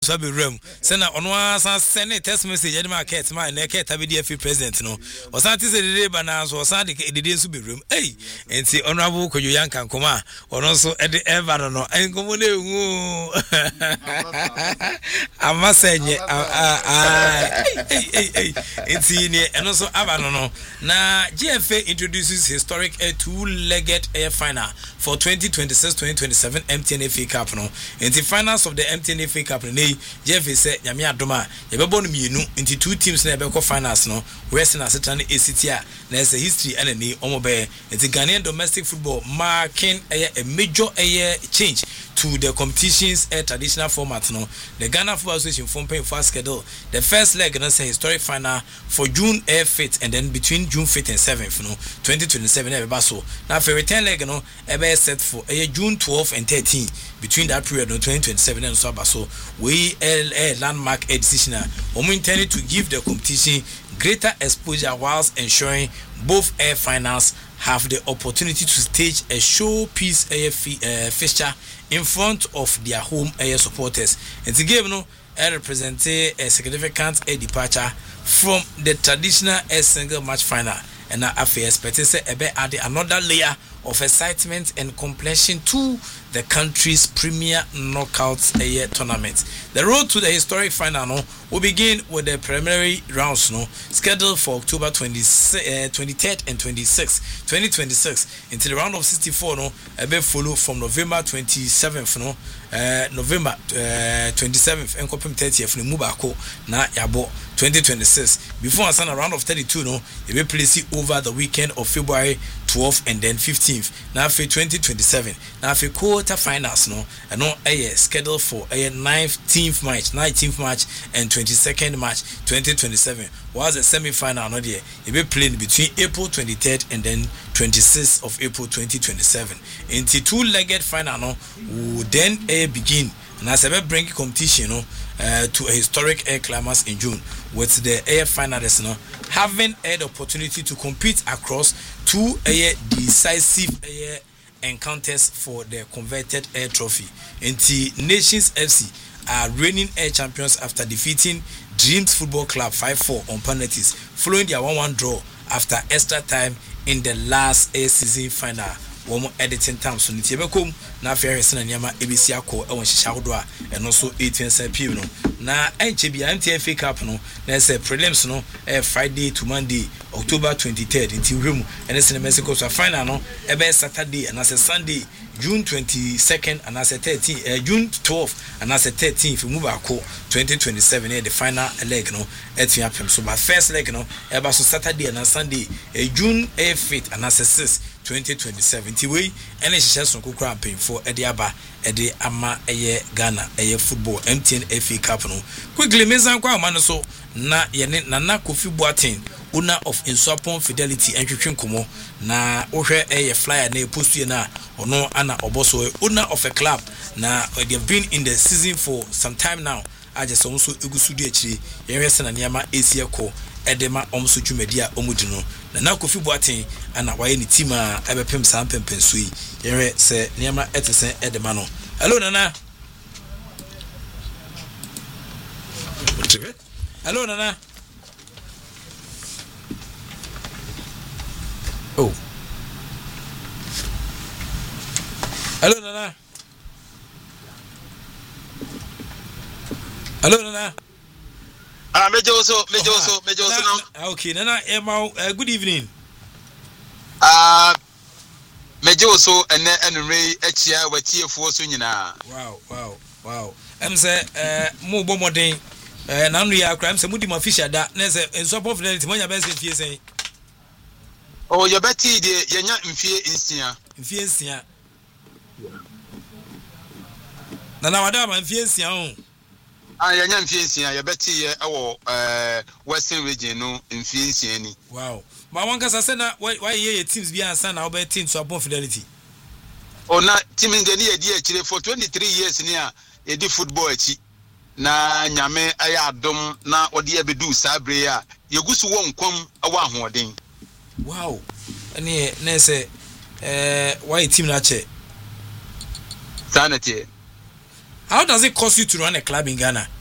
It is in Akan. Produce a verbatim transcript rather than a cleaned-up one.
so be room send ono asa send text message e ma ket ma na ket abi D F A president no o san ti se de ba na so o san de de de so be room eh enti honorable Kojo Yankan koma ono so e de ever no no enkomo na ehu amasenye ah eh eh enti ni eno so aba no no na G F A introduces historic a two-legged air final for twenty twenty-six twenty twenty-seven M T N F A Cup no enti finals of the M T N F A Cup no G F A say nyame adoma ye bebo no mienu enti two teams na be ko finals no Western Asetan A C T a na ese history and ni omobe enti Ghanaian domestic football marking a, a major a change to the competition's a traditional format no the Ghana Football Association form paying for schedule the first leg na say historic final for June fifth and then between June fifth and seventh no twenty twenty-seven e be so na for return leg no e be set for a June twelfth and thirteenth between that period no twenty twenty-seven and so so we a landmark a decision we intended to give the competition greater exposure whilst ensuring both air finals have the opportunity to stage a showpiece air uh, fixture in front of their home air supporters and the game no uh, represented a significant a departure from the traditional air single match final and I feel expected say add another layer of excitement and completion to the country's premier knockouts a year tournament. The road to the historic final no, will begin with the preliminary rounds no, scheduled for October twenty-third and twenty-sixth, twenty twenty-six until the round of sixty-four no, a bit follow from November twenty-seventh no, uh, November uh, twenty-seventh and Kopim thirtieth no Mubako na yabo twenty twenty-six. Before a sana round of thirty-two no, it will place over the weekend of February twelfth and then fifteenth. Now for twenty twenty-seven. Now for quarter finals no, and no a scheduled for a nineteenth match, nineteenth match and twenty-second match twenty twenty-seven. Was a semi-final no there. It will play between April twenty-third and then twenty-sixth of April twenty twenty-seven. Into two-legged final no will then a begin. And as I bring competition no, uh, to a historic air climax in June with the air finalists no, having had the opportunity to compete across two air decisive air encounters for the converted air trophy. And the Nations F C are reigning air champions after defeating Dreams Football Club five four on penalties following their one one draw after extra time in the last air season final. One editing time so nitiebekom na afia na nyama ebesi akọ e won hihya hodo a eno so eighteen P M no na enche bia M T N F A Cup no na say prelims no eh Friday to Monday October twenty-third inti wremu ene se Mexico so final no e be Saturday and as Sunday June twenty-second and as thirteenth uh, June twelfth and as thirteenth move akọ twenty twenty-seven eh the final leg no etia pem so but first leg no e ba so Saturday and Sunday uh, June fifth and as sixth twenty twenty-seven ti we ene hihya so kokura pem for ede aba ede ama eye Ghana eye football M T N F A Cup no quickly mezan kwa ma no so na ye ne Nana Kofi Boateng owner of Insupon Fidelity entwetwe nkomo na ohwe eye flyer na post ye na ono ana oboso owner of a club na they have been in the season for some time now aje so so egusu di akiri ye hwese na niama esie ko edema omso dwumadi a omudi no Nana Kofi Boateng ana waye ni team a ebepem sam pempensu yi ye hwe se niama etesen edema no. Hello Nana. Hello Nana. Oh. Hello Nana. Hello Nana. Ah, Mejo so, Mejo so, Mejo so now. Okay, Nana, uh, good evening. Ah, Mejo so and and Ray Echia wetie fo so nyina. Wow, wow, wow. Em say eh mo bo modern eh na no ya crime say mudi ma fisher da na say Insupon Fidelity mo nya be say fie say. Oh, your Betty de yenya mfie nsia. Mfie nsia. Nana wada ma mfie nsia ho. Ah, yenya mfie nsia, your Betty ye ewo eh Western region no mfie nsia ni. Wow. Ma wan kasa say na why ye teams bi ansa na obe team Insupon Fidelity. Oh na team de ni ye di akire for twenty-three years ni a ye di football achi. Na nyame aya adom na odi abedu sabre a yegusu wo nkwam awa ahoden. Wow. Ani na say eh why team na che. Sanity. how does it cost you to run a club in Ghana?